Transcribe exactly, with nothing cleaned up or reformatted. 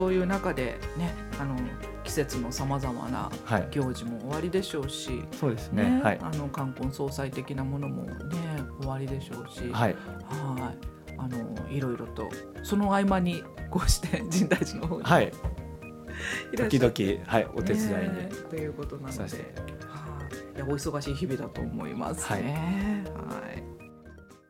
そういう中でね、あの季節のさまざまなはい行事も終わりでしょうし、 そうですね。 ね、 はいあの冠婚葬祭的なものもね終わりでしょうし、 はいはい、あのいろいろとその合間にこうして深大寺の方にはいいらっしゃって時々はいお手伝いにねということなので、 させてはい、いやお忙しい日々だと思いますね。はい